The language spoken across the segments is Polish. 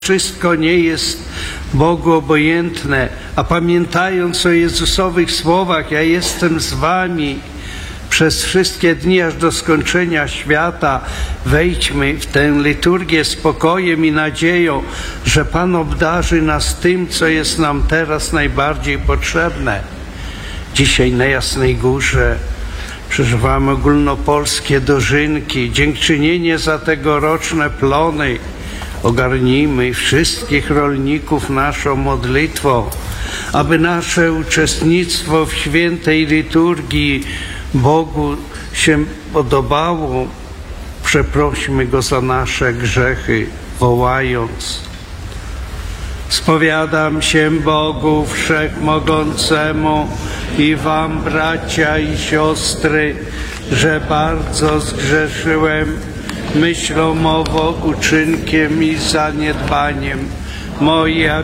Wszystko nie jest Bogu obojętne, a pamiętając o Jezusowych słowach, ja jestem z wami przez wszystkie dni aż do skończenia świata, wejdźmy w tę liturgię spokojem i nadzieją, że Pan obdarzy nas tym, co jest nam teraz najbardziej potrzebne. Dzisiaj na Jasnej Górze przeżywamy ogólnopolskie dożynki, dziękczynienie za tegoroczne plony. Ogarnijmy wszystkich rolników naszą modlitwą, aby nasze uczestnictwo w świętej liturgii Bogu się podobało. Przeprośmy Go za nasze grzechy, wołając: spowiadam się Bogu Wszechmogącemu i wam, bracia i siostry, że bardzo zgrzeszyłem myślą, mową, uczynkiem i zaniedbaniem. Moja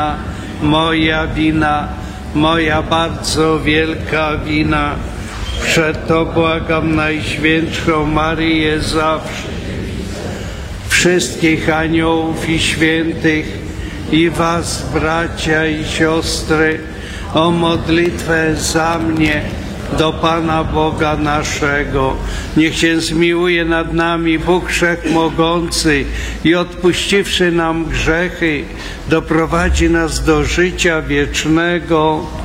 wina, moja bardzo wielka wina. Przeto błagam Najświętszą Maryję zawsze, wszystkich aniołów i świętych i was, bracia i siostry, o modlitwę za mnie do Pana Boga naszego. Niech się zmiłuje nad nami Bóg Wszechmogący i odpuściwszy nam grzechy, doprowadzi nas do życia wiecznego.